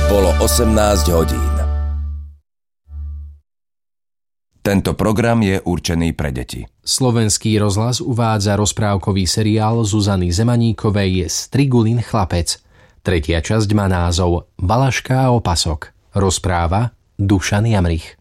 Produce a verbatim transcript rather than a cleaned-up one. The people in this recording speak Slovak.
Bolo osemnásť hodín. Tento program je určený pre deti. Slovenský rozhlas uvádza rozprávkový seriál Zuzany Zemaníkovej Strigulin chlapec. Tretia časť má názov Valaška a opasok. Rozpráva Dušan Jamrich.